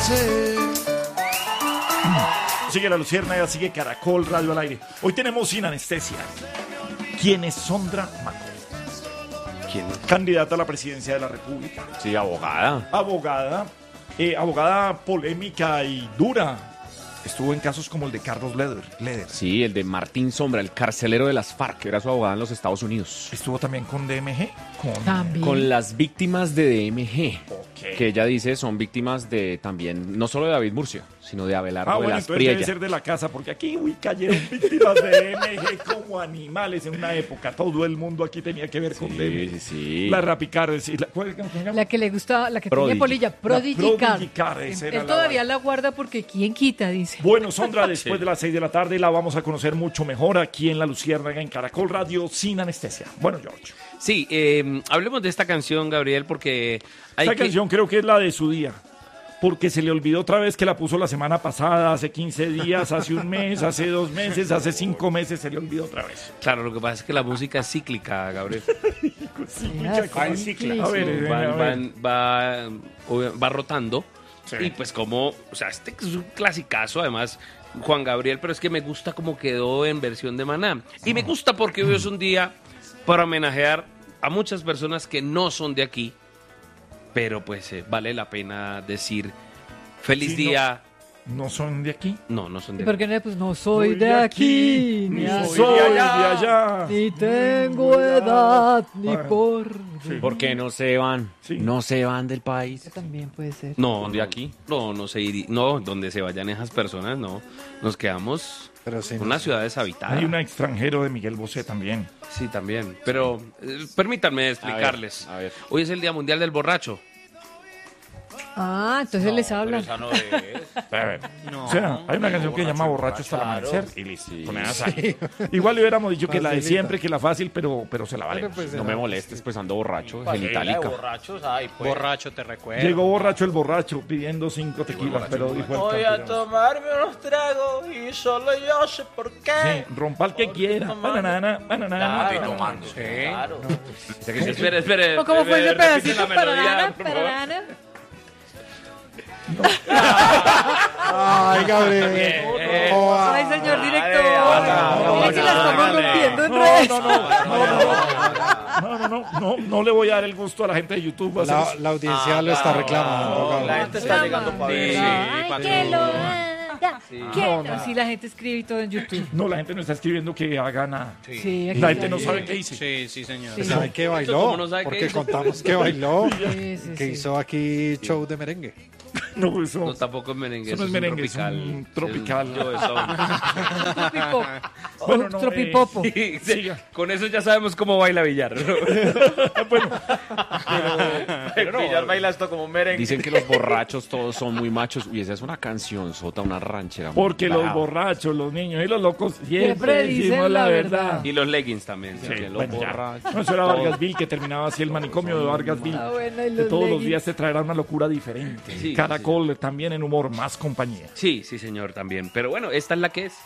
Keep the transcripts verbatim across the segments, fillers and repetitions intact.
sé. Sigue La Luciérnaga, sigue Caracol Radio al aire. Hoy tenemos Sin Anestesia. ¿Quién es Sondra Maco? ¿Quién? Candidata a la presidencia de la República. Sí, abogada. Abogada, eh, abogada polémica y dura. Estuvo en casos como el de Carlos Leder. Leder. Sí, el de Martín Sombra, el carcelero de las FARC, que era su abogada en los Estados Unidos. Estuvo también con D M G. Con... También. Con las víctimas de D M G, Ok. que ella dice son víctimas de también, no solo de David Murcia, sino de Abelardo Ah, de bueno, las entonces debe Priella. ser de la casa, porque aquí, uy, cayeron víctimas de D M G como animales en una época. Todo el mundo aquí tenía que ver con Sí, D M G. sí, sí. La Rapicar, sí, la, ¿cuál, cómo se llama? La que le gusta, la que Prodigy. tenía polilla, Prodigy La Car. Prodigy Car, esa era Él la todavía vaina. la guarda porque ¿quién quita? Dice. Bueno, Sondra, después de las seis de la tarde la vamos a conocer mucho mejor aquí en La Luciérnaga, en Caracol Radio, Sin Anestesia. Bueno, George. Sí, eh, hablemos de esta canción, Gabriel, porque hay Esta que... canción creo que es la de su día. Porque se le olvidó otra vez que la puso la semana pasada, hace quince días, hace un mes, hace dos meses, hace cinco meses, se le olvidó otra vez. Claro, lo que pasa es que la música es cíclica, Gabriel. Sí, Mira, mucha cosa. cíclica. A ver, eh, Va, a ver. van- va, obvio, va rotando. Sí. Y pues como, o sea, este es un clasicazo, además, Juan Gabriel, pero es que me gusta como quedó en versión de Maná. Y me gusta porque hoy es un día para homenajear a muchas personas que no son de aquí, pero pues eh, vale la pena decir feliz Sí, día. ¿No son de aquí? No, no son ¿Y de por aquí. qué no? Pues no soy de aquí, ni ni, soy de allá. ni tengo edad, ni Ah, por... sí. ¿Por qué no se van? Sí. No se van del país. También puede ser. No, ¿Son de no, aquí? No, no se iría. No, donde se vayan esas personas, no. Nos quedamos Pero sí, en no una sé. ciudad deshabitada. Hay un extranjero de Miguel Bosé también. Sí, también. Pero eh, permítanme explicarles. A ver, a ver. Hoy es el Día Mundial del Borracho. Ah, entonces les hablan. A ver. O sea, hay una canción que se llama Borracho hasta el amanecer. Y listo. Con esa sale. Igual le hubiéramos dicho que la de Facilita. siempre, que la fácil, pero, pero se la vale. Pero pues, No era- me molestes, pues ando borracho, Sí, la de genitálica. borrachos, ay, pues. Borracho te recuerdo. Llegó borracho el borracho pidiendo cinco tequilas, pero dijo el Voy a campeón. tomarme unos tragos y solo yo sé por qué. Sí, rompa el que quiera. Bananana, bananana. Claro, bananana. sí, claro. Espere, espere. ¿O cómo fue ese repite pedacito? la melodía, Pararana, por favor. pararana. Ay, Gabriel. Oh, Ay, señor director. hágale, Mira que la estamos hágale. rompiendo en No, redes. no, no, no, no, no, no, no, no, no le voy a dar el gusto a la gente de YouTube. a hacer la, eso. la audiencia lo está reclamando. La Gabriel. gente está llegando para ver. Ay, pa' que que- lo haga. Que No, no, no. si la gente escribe y todo en YouTube. No, la gente no está escribiendo que haga nada. Sí, aquí La gente está. no sabe qué hice. Sí, sí, señor. Sí. ¿Sabe qué ¿Cómo bailó? no sabe qué Porque hizo? contamos que bailó, Sí, sí, que sí. hizo aquí show de merengue. No, eso, No, tampoco es merengue. eso no es un merengue, es tropical. un tropical. Es- yo, eso. Tropipop. Bueno, no, Tropipopo. eh, Sí, sí. siga. Con eso ya sabemos cómo baila Villar. Bueno, Villar baila esto como un merengue. Dicen que los borrachos todos son muy machos. Y esa es una canción sota, una ranchera. muy porque los brava. borrachos, los niños y los locos siempre, Siempre dicen decimos la la verdad. verdad. Y los leggings también. Sí, sí. que los Bueno, ya. borrachos. No, eso era Vargasville, que terminaba así el manicomio de Vargasville. Ah, bueno, y Que los todos los leggings. días te traerá una locura diferente. Sí, Caracol también en humor, más compañía. Sí, sí, señor, también. Pero bueno, esta es la que es.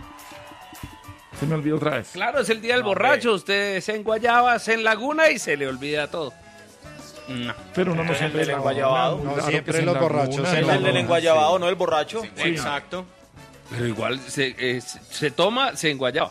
Se me olvidó otra vez. Claro, es el día del borracho. Usted se enguayaba, se enlaguna y se le olvida todo. No. Pero uno no El siempre del es la enguayabado. una, No, claro siempre que se los enlaguna, borrachos se El enlagunan. del enguayabado, no el borracho. Exacto. Pero igual se, eh, se toma, se enguayaba.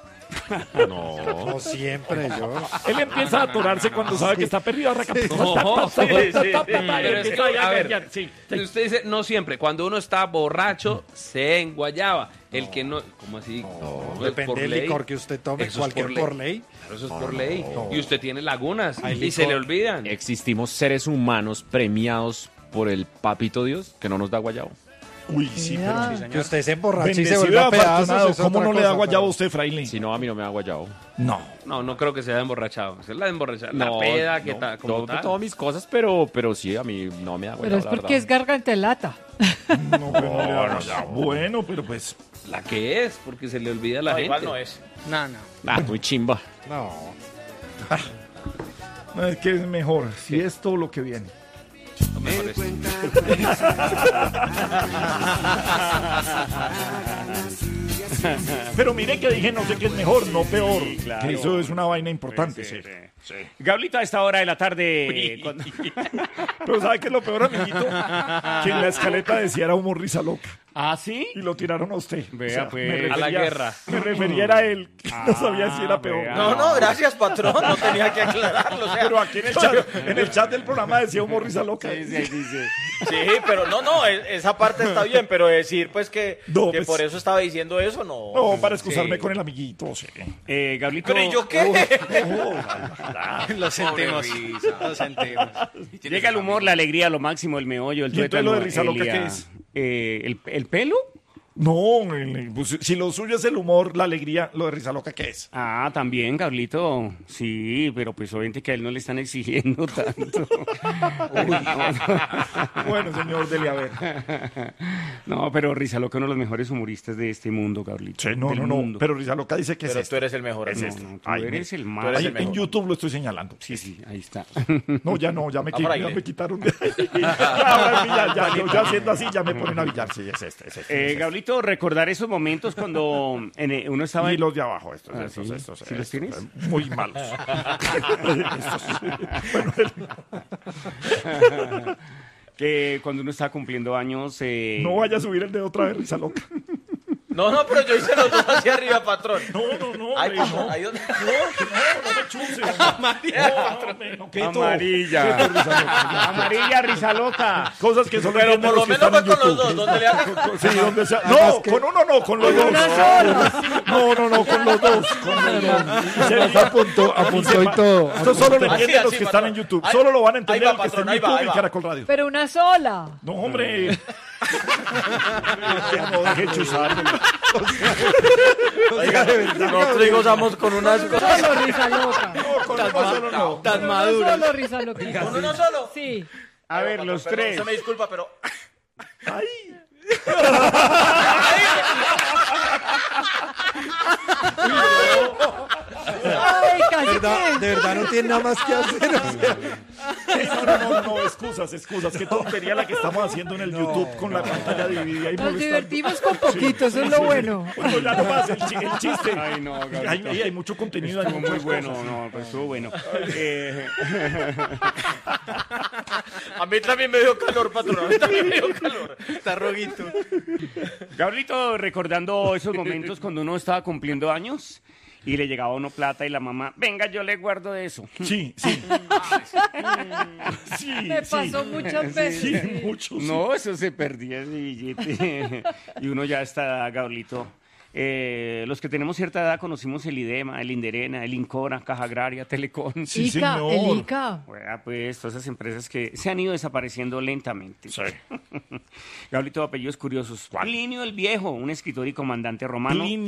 No. No siempre, yo. Él empieza a atorarse cuando sabe que está perdido. No, sí, sí, sí. Pero es que, a ver, Sí, sí. usted dice, no siempre. Cuando uno está borracho, se enguayaba. El que no, ¿cómo así? No, Depende por del ley. licor que usted tome, Eso es cualquier por ley. por ley. Claro, eso es por ley. Y usted tiene lagunas Hay y se le licor. olvidan. Existimos seres humanos premiados por el papito Dios que no nos da guayabo. Uy, sí, Mira. pero... Que usted se emborrache y se Bendecido y vuelva a pedazos. afortunado. es ¿Cómo otra no le da cosa, guayabo a pero- usted, fraile? Si no, a mí no me da guayabo. No. No, no creo que sea emborrachado. Es la emborrachada. La No, peda, que no, tal, como todo- tal. todas mis cosas, pero, pero sí, a mí no me da guayabo. Pero es la porque es verdad. garganta de lata. No, pero no le da guayabo. Bueno, pero pues... La que es, porque se le olvida a la No, gente. igual no es. No, no. Ah, muy chimba. No. No, es que es mejor. Si es todo lo que viene. Lo mejor es- Pero mire que dije no sé qué es mejor, no peor. Sí, claro. Que eso es una vaina importante, sí. Sí. Gablito, a esta hora de la tarde. cuando- Pero ¿sabe qué es lo peor, amiguito? Que en la escaleta decía era humor risa loca. ¿Ah, sí? Y lo tiraron a usted. Vea, pues. me A la refería- guerra. Me refería era a él. que no sabía si era peor. vea. No, no, gracias, patrón. No tenía que aclararlo. O sea, Pero aquí en el chat, en el chat del programa decía humor risa loca. Sí, sí, ahí dice. sí, pero no, no, e- esa parte está bien, pero decir pues que, No, que pues- por eso estaba diciendo eso, no. No, para excusarme Sí. con el amiguito, sí. Eh, Gablito. Pero ¿y yo qué? Lo sentimos. Lo sentimos. Llega el humor, la alegría, lo máximo, el meollo, el ¿Y entonces lo de tuétano, risa loca Elia. qué es? Eh, el, ¿El pelo? No, el- pues, si lo suyo es el humor, la alegría, lo de risa loca, ¿qué es? Ah, también, Gablito. Sí, pero pues obviamente que a él no le están exigiendo tanto. Bueno, señor, dele a ver. No, pero Risa Loca es uno de los mejores humoristas de este mundo, Gablito. Sí, no, Del no, no. mundo. Pero risa loca dice que Pero es tú este. eres el mejor. Es No, este. no, tú Ay, eres mire. el más. Tú eres Ahí el en mejor. YouTube lo estoy señalando. Sí, sí, ahí está. No, ya no, ya me, A qui- fraile. ya me quitaron de ahí. Ahora sí, ya, ya, yo ya haciendo así, ya me ponen a billar. Sí, es este, es este. Eh, es este. Gablito, recordar esos momentos cuando en, eh, uno estaba Y en... los de abajo, estos, Ah, estos, ¿sí? estos. ¿Sí los estos, tienes? eh, Muy malos. Estos. Bueno, el- que cuando uno estaba cumpliendo años... eh, no vaya a subir el dedo otra vez, risa loca. No, no, pero yo hice los dos hacia arriba, patrón. No, no, no. Ay, hombre, patrón, no. ahí donde... No, que no, no me chuse. No, no, hombre, no, quieto. Amarilla. Quieto, risa loca. Amarilla, Risa Loca. Cosas que solo Pero entienden por lo los que menos están fue en con los YouTube. dos, donde le haga... Sí, donde sea. No, con uno no, con los dos. No, no, no, con los dos. Con los dos. Y se Además apuntó, apuntó y todo. Esto solo lo Así, entienden los así, que están patrón. en YouTube. Ahí- Solo lo van a ahí entender va, los que están en patrón, ahí va, YouTube ahí y va. Caracol Radio. Pero una sola. No, hombre. Ya no deje chuzar. Oiga, nosotros gozamos con unas cosas. Solo risa loca. No, con uno solo no. Tan Uno maduras. solo risa loca. ¿Con uno solo? Sí. A ver, los Perdón, tres. Se me disculpa, pero... Ay, casi De verdad, que. de verdad no tiene nada más que hacer. o sea, No, no, no, no, excusas, excusas. Qué tontería la que estamos haciendo en el YouTube con la pantalla dividida y Nos molestando. divertimos con poquito, eso es lo bueno. Bueno, ya no más, el, chi- el chiste. Ay, no, Gablito. Hay, hay, hay mucho contenido. hay Estuvo muy muchas bueno, cosas. no, pues estuvo bueno. Eh, A mí también me dio calor, patrón. A mí también me dio calor. Está roguito. Gablito, recordando esos momentos cuando uno estaba cumpliendo años y le llegaba a uno plata y la mamá, venga, yo le guardo de eso. Sí, sí. Sí, Me sí. pasó muchas veces. Sí, sí. mucho. sí. No, eso se perdía ese billete. Y uno ya está, Gablito. Eh, los que tenemos cierta edad conocimos el IDEMA, el Inderena, el Incora, Caja Agraria, Telecom. Sí, Ica, señor. el Ica. Bueno, pues todas esas empresas que se han ido desapareciendo lentamente. Sí. Gablito, apellidos curiosos. Plinio el Viejo, un escritor y comandante romano. Plinio